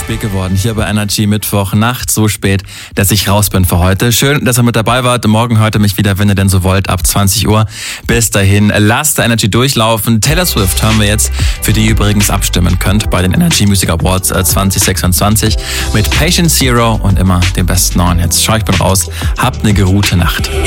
spät geworden hier bei Energy Mittwoch Nacht, so spät, dass ich raus bin für heute. Schön, dass ihr mit dabei wart. Morgen hört ihr mich wieder, wenn ihr denn so wollt, ab 20 Uhr. Bis dahin, lasst Energy durchlaufen. Taylor Swift hören wir jetzt, für die ihr übrigens abstimmen könnt bei den Energy Music Awards 2026 mit Patient Zero und immer den besten neuen Hits. Schau, ich bin raus. Habt eine geruhte Nacht.